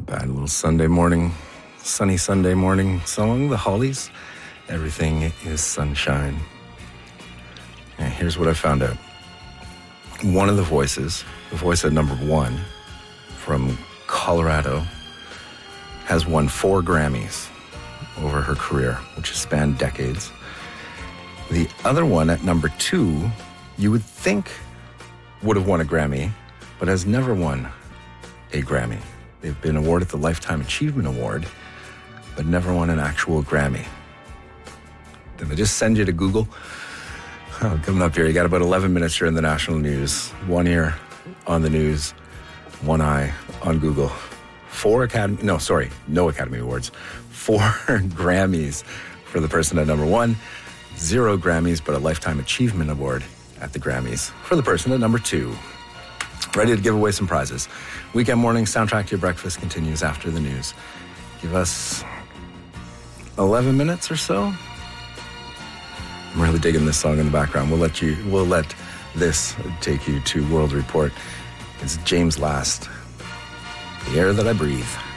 bad little sunny Sunday morning song, The Hollies. Everything is sunshine. And here's what I found out. One of the voice at number 1 from Colorado, has won 4 Grammys over her career, which has spanned decades. The other one at number 2, you would think would have won a Grammy, but has never won a Grammy. They've been awarded the Lifetime Achievement Award, but never won an actual Grammy. Did I just send you to Google? Oh, coming up here, you got about 11 minutes here in the national news. One ear on the news, one eye on Google. No Academy Awards. 4 Grammys for the person at number 1. 0 Grammys, but a Lifetime Achievement Award at the Grammys for the person at number 2. Ready to give away some prizes. Weekend morning soundtrack to your breakfast continues after the news. Give us 11 minutes or so. I'm really digging this song in the background. We'll let this take you to World Report. It's James Last. The Air That I Breathe.